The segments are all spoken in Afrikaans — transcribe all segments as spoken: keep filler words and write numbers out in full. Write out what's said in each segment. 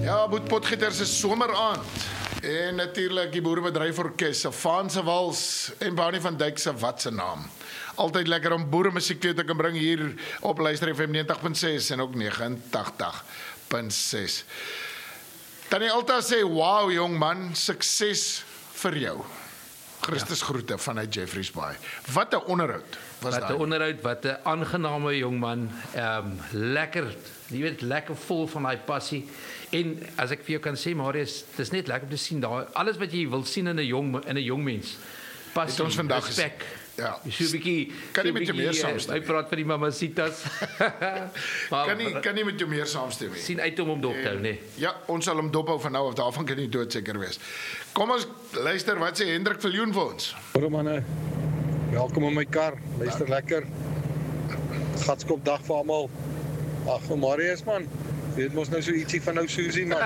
Ja, Boet Potgieter se someraand. En natuurlik die Boerebedryforkes se Vaanse Wals en Bonnie van Dijk se wat se naam. Altyd lekker om boeremusiek te kan bring hier op Luister F M negentig punt ses en ook negenentachtig punt ses. Tannie Alta sê, wow jong man, sukses vir jou. Christus groete vanuit Jeffreys Bay. Wat 'n onderhoud was Wat 'n daai. onderhoud, wat 'n aangename jong man. Ehm um, lekker, jy weet, lekker vol van daai passie. En as ek vir jou kan sê, Marius, dit is net lekker om te sien daar alles wat jy wil sien in 'n jong in 'n jong mens. Passie, Het ons vandag respek. Ja. So 'n bietjie Kan nie so met jou bietjie, meer eh, saamstem Hy nie. praat van die mamacitas. Maar Kan nie kan nie met jou meer saamstem nie. sien uit om hom dop te hou, nee. Ja, ons sal hom dophou van nou af, daarvan kan nie doodseker wees. Kom ons luister wat sê Hendrik Viljoen vir ons. Hallo manne, welkom in my kar, luister lekker. Gatskop dag vir almal. Ag, vir Marius man, jy het mos nou so ietsie van nou Susie man.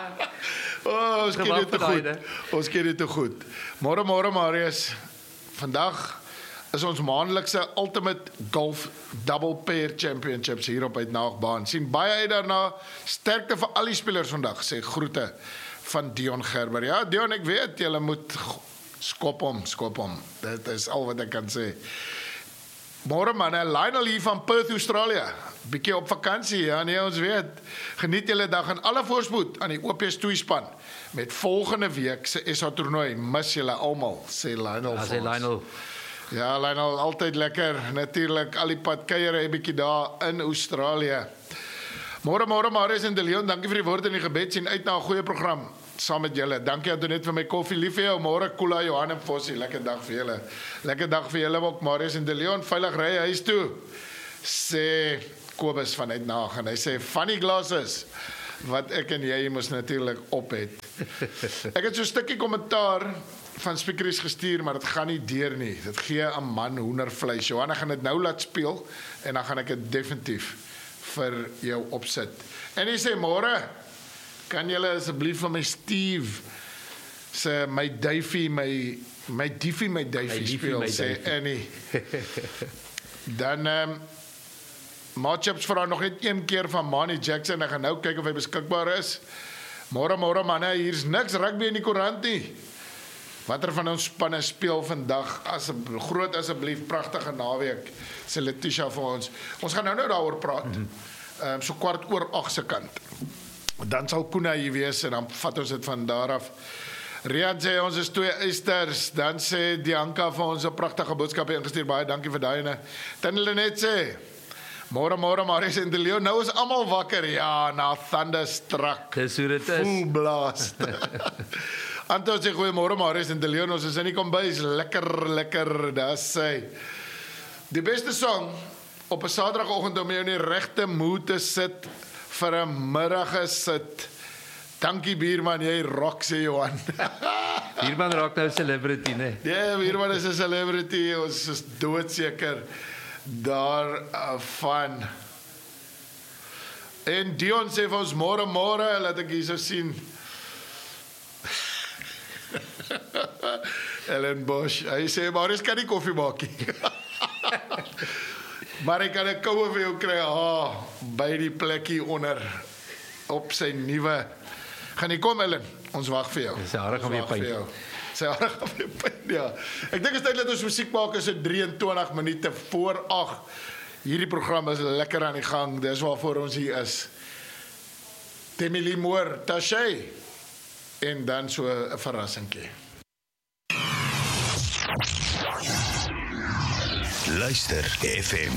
Oh, ons ken Gewag dit te vir daai, goed. né? Ons ken dit te goed. Môre môre Marius. Vandag is ons maandelikse Ultimate Golf Double Pair Championships hier op Uitnaagbaan. Sien baie uit daarna. Sterkte vir al die spelers vandag, sê groete van Dion Gerber. Ja, Dion, ek weet julle moet skop hom, skop hom. Dit is al wat ek kan sê. Môre manne, Lionel hier van Perth, Australië. Bietjie op vakansie, ja nee, ons weet. Geniet julle dag en alle voorspoed aan die O P S toespan met volgende week se S A toernooi. Mis julle almal, sê Lionel. Ja, vir sê ons. Lionel. Ja, Lionel, altyd lekker. Natuurlik al die pad kuiere 'n bietjie daar in Australië. Môre môre Marius en De Leon, dankie vir die woord en die gebed. Sien uit na 'n goeie program saam met julle. Dankie Antoinette vir my koffie. Lief vir jou. Môre Kula, Johan en Fossie. Lekker dag vir julle. Lekker dag vir julle ook Marius en De Leon. Veilig ry huis toe. Sê Kobus vanuit Naag en hy sê funny glasses wat ek en jy mos natuurlik op het. Ek het so 'n stukkie kommentaar van Speakeries gestuur, maar dit gaan nie deur nie. Dit gee 'n man hoendervleis. Johanna gaan dit nou laat speel en dan gaan ek dit definitief vir jou opsit. En hy sê môre, kan julle asseblief vir my Steve se my duifie, my my diefie, my duifie diefie, speel, my sê duifie. Annie. Dan ehm um, Matchups vra nog net een keer van Manny Jackson. Ek gaan nou kyk of hy beskikbaar is. Môre môre manne, hier's niks rugby in die koerant nie. Watter van ons spanne speel vandag? Asseblief, groot asseblief, pragtige naweek. Sê Letitia vir ons. Ons gaan nou nou daaroor praat. Ehm mm-hmm. um, so kwart oor agt se kant. Dan sal Koena hier wees en dan vat ons dit van daar af. Riyad sê ons is twee eisters. Dan sê Dianka vir ons 'n pragtige boodskap ingestuur. Baie dankie vir daai ene. Dan hulle net sê Môre môre Marius en De Leon, nou is almal wakker. Ja, na thunderstruck. Dis hoe dit is. Full blast. Anton sê goeiemôre Marius en De Leon, ons is in die kombuis, lekker lekker, dis hy. Die beste song op 'n Saterdagoggend om jou in die regte mood te sit vir 'n middaggesit. Dankie Bierman, jy rock sê Johan. Hierman raak nou 'n celebrity, né? Ja, Bierman is 'n celebrity, ons is doodseker daar uh, van. En Dion sê vir ons môre môre, laat ek hier so sien. Ellen Bosch, hy sê Marius kan nie koffie maak nie. Maar ek kan 'n koue vir jou kry, ah, by die plekkie onder op sy nuwe. Gaan jy kom Ellen? Ons wag vir jou. Sy hare gaan weer Ons wag pyn. vir jou. Sy hare gaan weer pyn, ja. Ek dink dit is tyd dat ons musiek maak, is dit drieëntwintig minute voor agt. Hierdie program is lekker aan die gang. Dis waarvoor ons hier is. Demi Lee Moore, Tashay. En dan so 'n verrassingkie. Luister F M